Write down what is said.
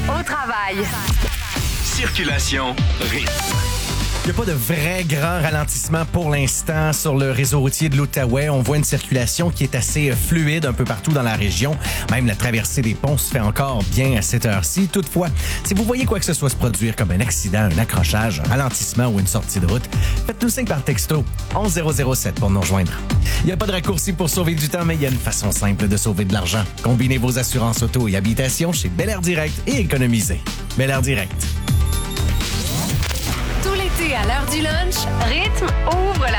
au travail. Circulation, rythme. Il n'y a pas de vrai grand ralentissement pour l'instant sur le réseau routier de l'Outaouais. On voit une circulation qui est assez fluide un peu partout dans la région. Même la traversée des ponts se fait encore bien à cette heure-ci. Toutefois, si vous voyez quoi que ce soit se produire comme un accident, un accrochage, un ralentissement ou une sortie de route, faites-nous signe par texto 11007 pour nous rejoindre. Il n'y a pas de raccourci pour sauver du temps, mais il y a une façon simple de sauver de l'argent. Combinez vos assurances auto et habitation chez Bel Air Direct et économisez. Bel Air Direct. Tout l'été à l'heure du lunch, Rythme ouvre la